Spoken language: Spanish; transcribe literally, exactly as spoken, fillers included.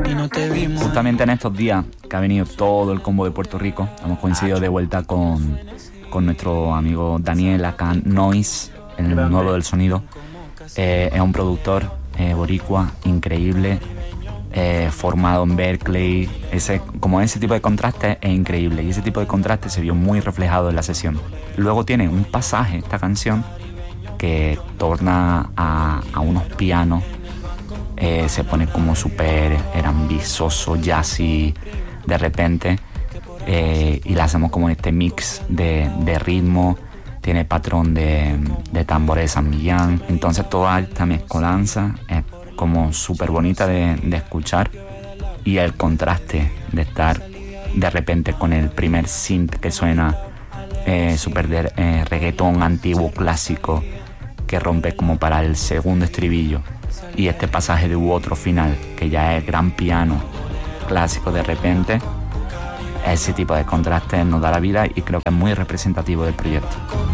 Justamente en estos días que ha venido todo el combo de Puerto Rico, hemos coincidido de vuelta con, con nuestro amigo Daniel acá Noise, el nuevo del sonido. Eh, es un productor eh, boricua increíble, eh, formado en Berkeley. Ese, como ese tipo de contraste es increíble, y ese tipo de contraste se vio muy reflejado en la sesión. Luego tiene un pasaje, esta canción, que torna a, a unos pianos, eh, se pone como súper ambicioso, jazzy de repente, eh, y la hacemos como este mix de, de ritmo. Tiene patrón de, de tambores de San Millán, entonces toda esta mezcolanza es como súper bonita de, de escuchar, y el contraste de estar de repente con el primer synth que suena eh, súper de eh, reggaetón antiguo clásico, que rompe como para el segundo estribillo, y este pasaje de u otro final que ya es gran piano clásico de repente. Ese tipo de contraste nos da la vida y creo que es muy representativo del proyecto.